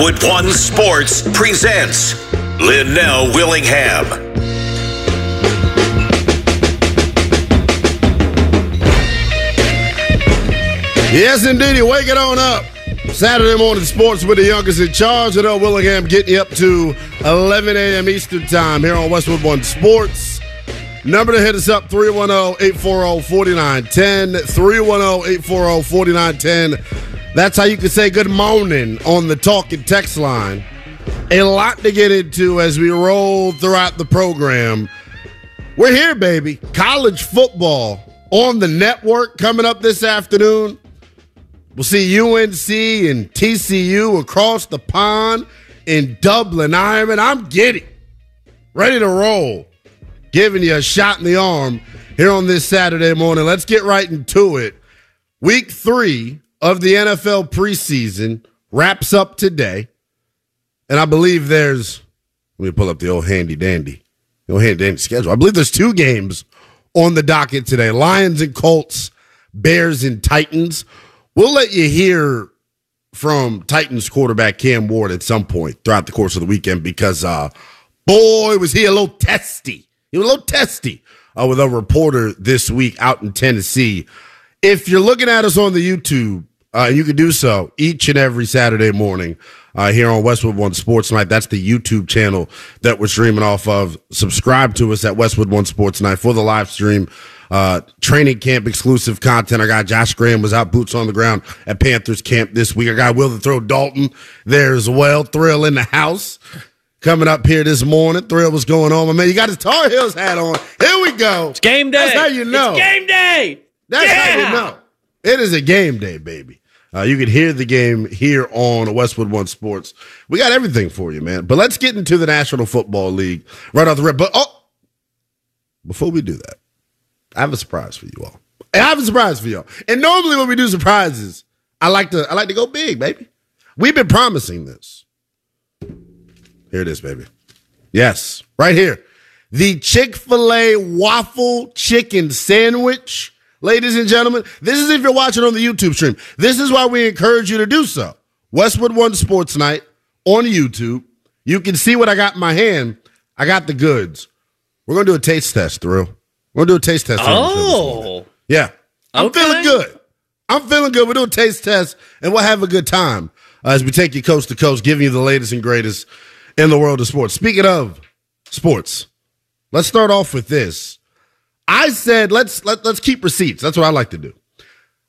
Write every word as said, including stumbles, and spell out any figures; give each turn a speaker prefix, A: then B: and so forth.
A: Westwood One Sports presents Linnell Willingham.
B: Yes, indeed. Wake it on up. Saturday morning sports with the youngest in charge. Linnell Willingham getting you up to eleven a.m. Eastern time here on Westwood One Sports. Number to hit us up, three one zero, eight four zero, four nine one zero, three one zero, eight four zero, four nine one zero. That's how you can say good morning on the talk and text line. A lot to get into as we roll throughout the program. We're here, baby. College football on the network coming up this afternoon. We'll see U N C and T C U across the pond in Dublin, Ireland. I'm giddy. Ready to roll. Giving you a shot in the arm here on this Saturday morning. Let's get right into it. Week three of the N F L preseason wraps up today. And I believe there's, let me pull up the old handy dandy, the old handy dandy schedule. I believe there's two games on the docket today. Lions and Colts, Bears and Titans. We'll let you hear from Titans quarterback Cam Ward at some point throughout the course of the weekend because, uh, boy, was he a little testy. He was a little testy uh, with a reporter this week out in Tennessee. If you're looking at us on the YouTube, uh, you can do so each and every Saturday morning uh, here on Westwood One Sports Night. That's the YouTube channel that we're streaming off of. Subscribe to us at Westwood One Sports Night for the live stream. Uh, training camp exclusive content. Our guy Josh Graham was out boots on the ground at Panthers camp this week. Our guy Will the Throw Dalton there as well. Thrill in the house coming up here this morning. Thrill, what's going on, my man? You got his Tar Heels hat on. Here we go.
C: It's game day.
B: That's how you know.
C: It's game day.
B: That's
C: yeah.
B: how you know. It is a game day, baby. Uh, you can hear the game here on Westwood One Sports. We got everything for you, man. But let's get into the National Football League right off the rip. But oh, before we do that, I have a surprise for you all. I have a surprise for y'all. And normally when we do surprises, I like to I like to go big, baby. We've been promising this. Here it is, baby. Yes, right here. The Chick-fil-A waffle chicken sandwich. Ladies and gentlemen, this is if you're watching on the YouTube stream. This is why we encourage you to do so. Westwood One Sports Night on YouTube. You can see what I got in my hand. I got the goods. We're going to do a taste test, Thrill. We're going to do a taste test.
C: Oh.
B: Yeah. I'm
C: okay.
B: feeling good. I'm feeling good. We'll do a taste test, and we'll have a good time uh, as we take you coast to coast, giving you the latest and greatest in the world of sports. Speaking of sports, let's start off with this. I said let's let, let's keep receipts. That's what I like to do.